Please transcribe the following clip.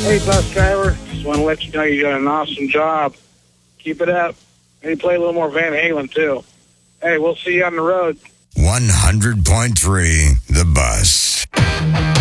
Hey, bus driver. Just want to let you know you done an awesome job. Keep it up. Maybe play a little more Van Halen, too. Hey, we'll see you on the road. 100.3 The Bus.